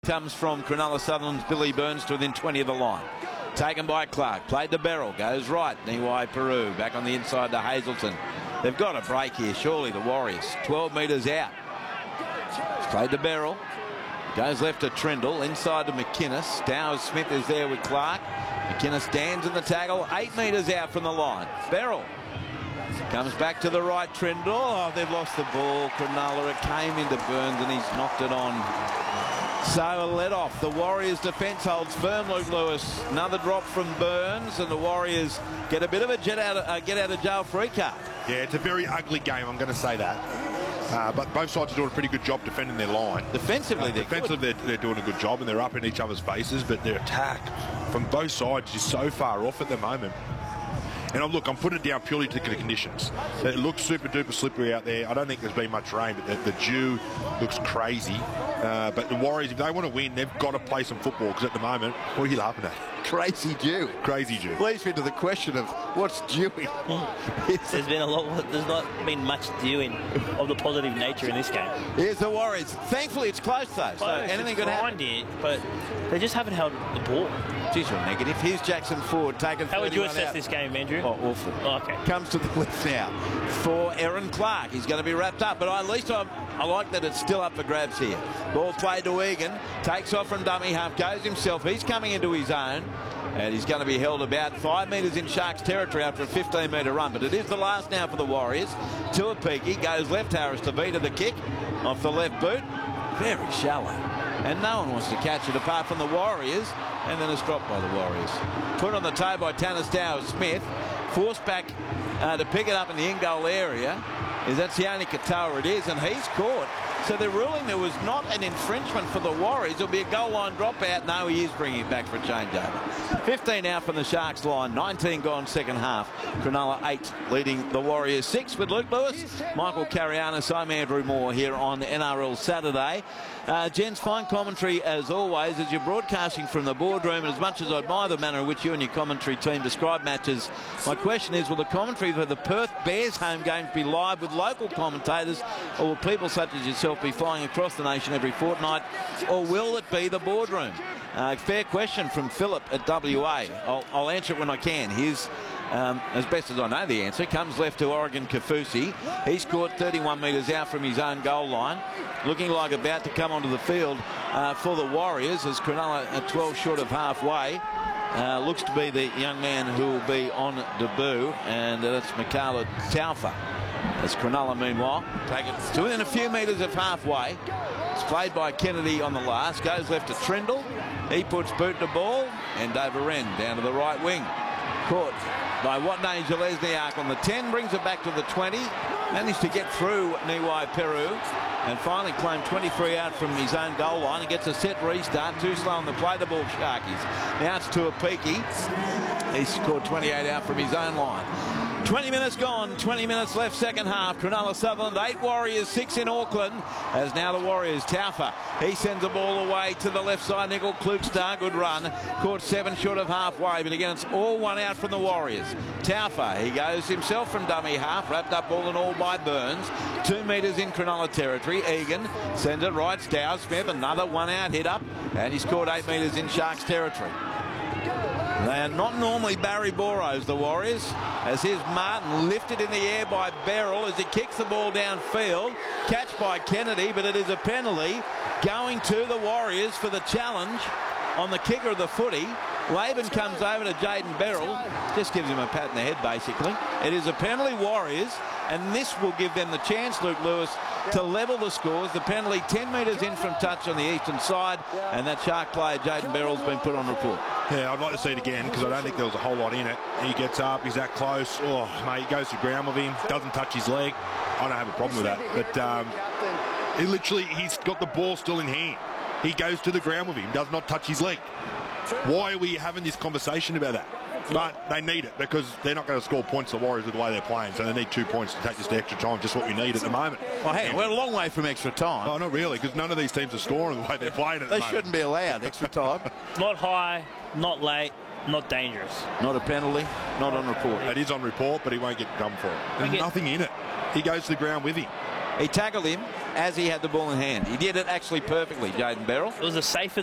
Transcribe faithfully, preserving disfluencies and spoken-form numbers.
Comes from Cronulla Sutherland's Billy Burns to within twenty of the line. Taken by Clark. Played to Beryl. Goes right. Niwai Peru. Back on the inside to Hazelton. They've got a break here, surely, the Warriors. twelve metres out. It's played to Beryl. Goes left to Trindle. Inside to McInnes. Dowers Smith is there with Clark. McInnes stands in the tackle. Eight metres out from the line. Beryl. Comes back to the right, Trindle. Oh, they've lost the ball. Cronulla. It came into Burns and he's knocked it on. So a let off. The Warriors defence holds firm, Luke Lewis. Another drop from Burns and the Warriors get a bit of a jet out of, uh, get out of jail free card. Yeah, it's a very ugly game, I'm going to say that. Uh, but both sides are doing a pretty good job defending their line. Defensively, uh, they're defensively they're, they're doing a good job and they're up in each other's faces, but their attack from both sides is so far off at the moment. And I'm, look, I'm putting it down purely to the conditions. It looks super duper slippery out there. I don't think there's been much rain, but the, the dew looks crazy. Uh, but the Warriors, if they want to win, they've got to play some football, because at the moment, what are you laughing at? Crazy dew. Crazy dew. Leads me to the question of what's dewing. There's been a lot. There's not been much dewing of the positive nature in this game. Here's the Warriors. Thankfully, it's close though. So Close, anything could happen. It, but they just haven't held the ball. Geez, you're negative. Here's Jackson Ford taking. How would you assess out. this game, Andrew? Oh, awful. Oh, okay. Comes to the left now for Aaron Clark. He's going to be wrapped up, but at least I'm, I like that it's still up for grabs here. Ball played to Egan. Takes off from dummy half. Goes himself. He's coming into his own. And he's going to be held about five metres in Sharks territory after a fifteen metre run. But it is the last now for the Warriors. Tuapiki goes left. Harris to beat of the kick off the left boot. Very shallow. And no one wants to catch it apart from the Warriors. And then it's dropped by the Warriors. Put on the toe by Tanner Dowers Smith. Forced back uh, to pick it up in the in-goal area. Is that Sione Katoa? It is. And he's caught. So they're ruling there was not an infringement for the Warriors. It'll be a goal line dropout. No, he is bringing it back for a changeover. fifteen out from the Sharks line. nineteen gone second half. Cronulla eight leading the Warriors six with Luke Lewis. Michael Carianis. I'm Andrew Moore here on N R L Saturday. Uh, gents, fine commentary as always as you're broadcasting from the boardroom. And as much as I admire the manner in which you and your commentary team describe matches, my question is, will the commentary for the Perth Bears home games be live with local commentators, or will people such as yourself be flying across the nation every fortnight, or will it be the boardroom? Uh, fair question from Philip at W A. I'll, I'll answer it when I can. Here's Um, as best as I know the answer. Comes left to Oregon Kafusi. He's caught thirty-one metres out from his own goal line. Looking like about to come onto the field uh, for the Warriors as Cronulla at twelve short of halfway. Uh, looks to be the young man who will be on debut, and uh, that's Mikala Taufa. As Cronulla, meanwhile, take it to within a few metres of halfway. It's played by Kennedy on the last. Goes left to Trindle. He puts boot to ball, and Dover Wren down to the right wing. Caught by Watney Zelezniak on the ten, brings it back to the twenty, managed to get through Niwai Peru, and finally claimed twenty-three out from his own goal line and gets a set restart. Too slow on the play, the ball Sharkies. Now it's Tuapiki. He scored twenty-eight out from his own line. twenty minutes gone, twenty minutes left, second half. Cronulla Sutherland, eight Warriors, six in Auckland. As now the Warriors, Taufa. He sends the ball away to the left side. Nickel Klugstar, good run. Caught seven short of halfway, but again, it's all one out from the Warriors. Taufa, he goes himself from dummy half, wrapped up all in all by Burns. Two metres in Cronulla territory. Egan sends it right. Dowers Smith, another one out hit up, and he scored eight metres in Sharks territory. They are not normally Barry Boros, the Warriors, as here's Martin lifted in the air by Beryl as he kicks the ball downfield. Catch by Kennedy, but it is a penalty going to the Warriors for the challenge on the kicker of the footy. Laban comes over to Jayden Beryl, just gives him a pat in the head basically. It is a penalty Warriors, and this will give them the chance, Luke Lewis, to level the scores. The penalty ten metres in from touch on the eastern side, and that Shark player Jayden Beryl's been put on report. Yeah, I'd like to see it again because I don't think there was a whole lot in it. He gets up, he's that close. Oh, mate, he goes to ground with him, doesn't touch his leg. I don't have a problem with that. But um, he literally, he's got the ball still in hand. He goes to the ground with him, does not touch his leg. Why are we having this conversation about that? But they need it because they're not going to score points, the Warriors, with the way they're playing. So they need two points to take this to extra time, just what we need at the moment. Well, hang on, we're a long way from extra time. Oh, not really, because none of these teams are scoring the way they're playing at the They moment. shouldn't be allowed extra time. Not high, not late, not dangerous. Not a penalty, not on report. It is on report, but he won't get done for it. There's get... nothing in it. He goes to the ground with him. He tackled him, as he had the ball in hand. He did it actually perfectly, Jayden Berrell. It was the safest